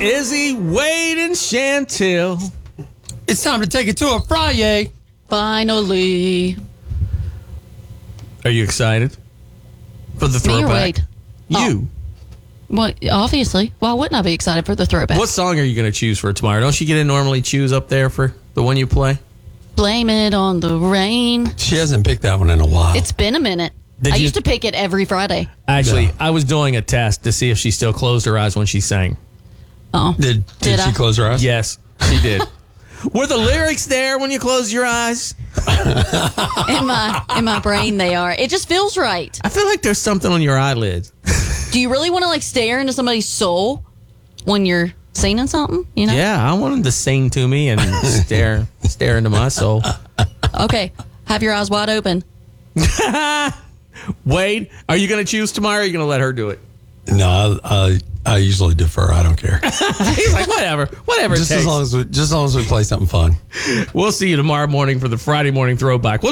Izzy, Wade, and Chantel. It's time to take it to a Friday. Finally. Are you excited for the Me or throwback? Wade? You. Well, obviously. Why wouldn't I be excited for the throwback? What song are you going to choose for tomorrow? Don't you get to normally choose up there for the one you play? Blame it on the rain. She hasn't picked that one in a while. It's been a minute. I used to pick it every Friday. Actually, Yeah. I was doing a test to see if she still closed her eyes when she sang. Oh. Did Did she I? close her eyes? Yes, she did. Were the lyrics there when you closed your eyes? In my brain they are. It just feels right. I feel like there's something on your eyelids. Do you really want to stare into somebody's soul when you're singing something? You know? Yeah, I want them to sing to me and stare into my soul. Okay. Have your eyes wide open. Wade, are you going to choose tomorrow or are you going to let her do it? No, I usually defer. I don't care. He's like, whatever it Just takes. as long as we play something fun. We'll see you tomorrow morning for the Friday morning throwback.